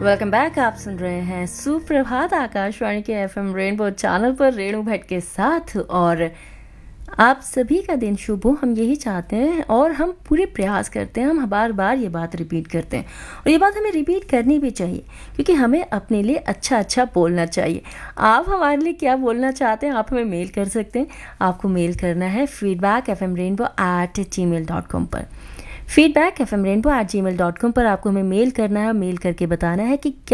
Welcome back. आप सुन रहे हैं सुप्रभात आकाशवाणी के एफएम रेनबो चैनल पर रेणु भट्ट के साथ। और आप सभी का दिन शुभ हो, हम यही चाहते हैं और हम पूरे प्रयास करते हैं। हम बार बार ये बात रिपीट करते हैं और ये बात हमें रिपीट करनी भी चाहिए, क्योंकि हमें अपने लिए अच्छा अच्छा बोलना चाहिए। आप हमारे लिए क्या बोलना चाहते हैं, आप हमें मेल कर सकते हैं। आपको मेल करना है feedbackfmrainbow@gmail.com पर। feedbackfmrainbow@gmail.com पर आपको हमें मेल करना है। मेल करके बताना है कि